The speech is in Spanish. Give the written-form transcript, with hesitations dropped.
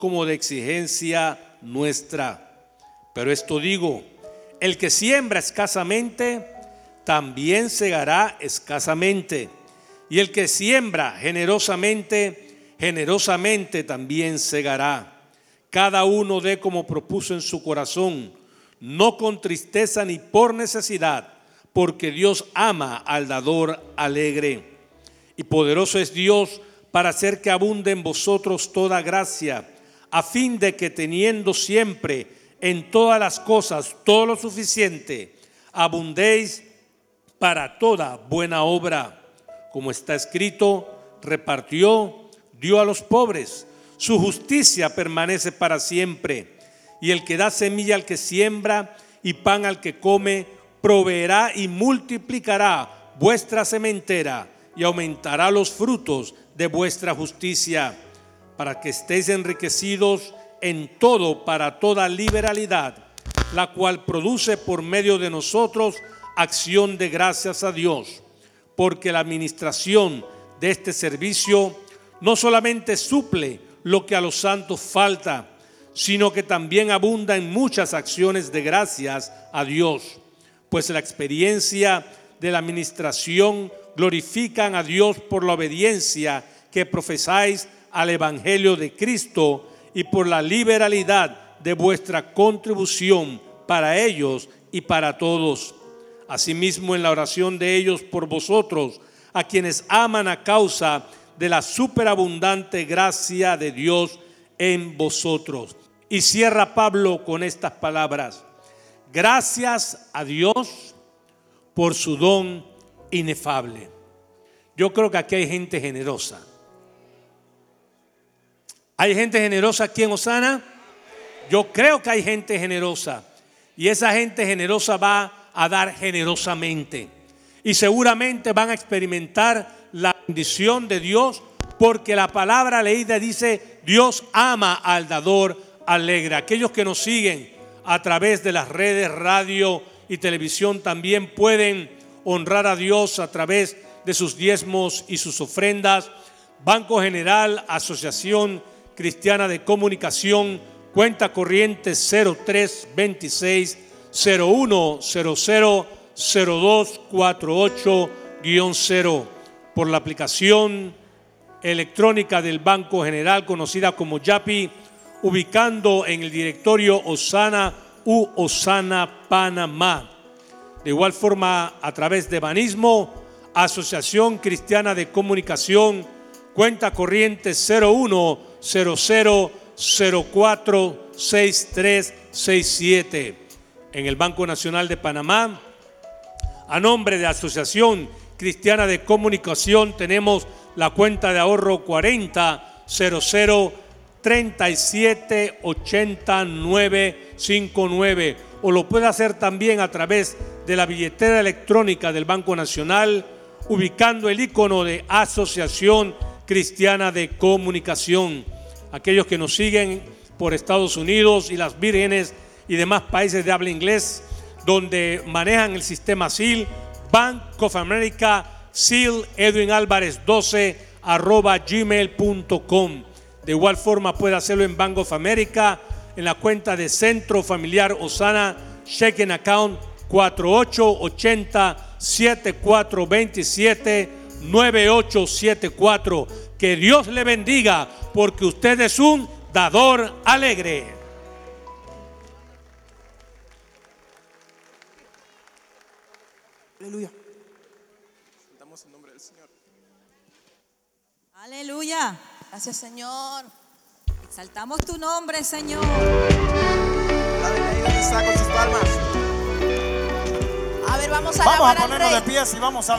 como de exigencia nuestra. Pero esto digo, el que siembra escasamente, también segará escasamente. Y el que siembra generosamente, generosamente también segará. Cada uno dé como propuso en su corazón, no con tristeza ni por necesidad, porque Dios ama al dador alegre. Y poderoso es Dios para hacer que abunde en vosotros toda gracia, a fin de que teniendo siempre en todas las cosas todo lo suficiente, abundéis para toda buena obra. Como está escrito, repartió, dio a los pobres, su justicia permanece para siempre. Y el que da semilla al que siembra y pan al que come, proveerá y multiplicará vuestra sementera y aumentará los frutos de vuestra justicia, para que estéis enriquecidos en todo para toda liberalidad, la cual produce por medio de nosotros acción de gracias a Dios. Porque la administración de este servicio no solamente suple lo que a los santos falta, sino que también abunda en muchas acciones de gracias a Dios. Pues la experiencia de la administración glorifican a Dios por la obediencia que profesáis al Evangelio de Cristo y por la liberalidad de vuestra contribución para ellos y para todos. Asimismo, en la oración de ellos por vosotros, a quienes aman a causa de la superabundante gracia de Dios en vosotros. Y cierra Pablo con estas palabras: gracias a Dios por su don inefable. Yo creo que aquí hay gente generosa. ¿Hay gente generosa aquí en Osana? Yo creo que hay gente generosa. Y esa gente generosa va a dar generosamente. Y seguramente van a experimentar la bendición de Dios, porque la palabra leída dice: Dios ama al dador alegre. Aquellos que nos siguen a través de las redes, radio y televisión también pueden honrar a Dios a través de sus diezmos y sus ofrendas. Banco General, Asociación Cristiana de Comunicación, cuenta corriente 0326 0100 0248-0, por la aplicación electrónica del Banco General conocida como Yapi, ubicando en el directorio Osana u Osana Panamá. De igual forma, a través de Banismo, Asociación Cristiana de Comunicación, cuenta corriente 0100046367. En el Banco Nacional de Panamá, a nombre de Asociación Cristiana de Comunicación, tenemos la cuenta de ahorro 40003780-959, o lo puede hacer también a través de la billetera electrónica del Banco Nacional, ubicando el icono de Asociación Cristiana de Comunicación. Aquellos que nos siguen por Estados Unidos y las Vírgenes y demás países de habla inglés, donde manejan el sistema SEAL, Bank of America, SEAL Edwin Álvarez 12 @gmail.com. De igual forma puede hacerlo en Bank of America, en la cuenta de Centro Familiar Osana, checking account 4880-7427-9874. Que Dios le bendiga, porque usted es un dador alegre. Aleluya. Cantamos en nombre del Señor. Aleluya. Gracias, Señor. Exaltamos tu nombre, Señor. Alaben ahí donde está con sus palmas. A ver, vamos a ponernos alabar al Rey. de pies y vamos a alabar.